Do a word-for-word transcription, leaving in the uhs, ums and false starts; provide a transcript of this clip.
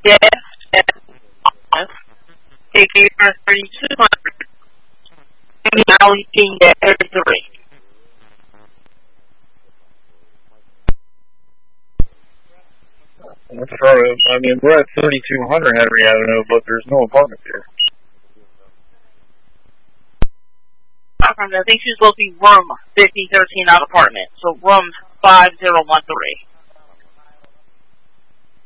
Yes, yes, yes. It gave her thirty-two hundred. And now he's being at thirty-three. That's right. I mean, we're at thirty-two hundred Henry Avenue, but there's no apartment here. I think she's supposed to be room fifty thirteen out apartment. So room five zero one three.